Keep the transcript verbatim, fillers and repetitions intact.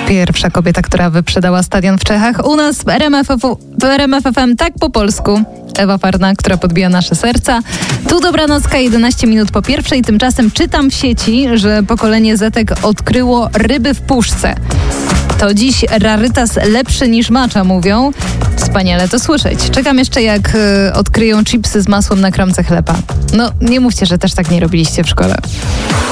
Pierwsza kobieta, która wyprzedała stadion w Czechach. U nas w R M F F, w R M F F M tak po polsku. Ewa Farna, która podbija nasze serca. Tu dobranocka, jedenaście minut po pierwszej. Tymczasem czytam w sieci, że pokolenie Zetek odkryło ryby w puszce. To dziś rarytas lepszy niż macza, mówią. Wspaniale to słyszeć. Czekam jeszcze, jak y, odkryją chipsy z masłem na kromce chleba. No, nie mówcie, że też tak nie robiliście w szkole.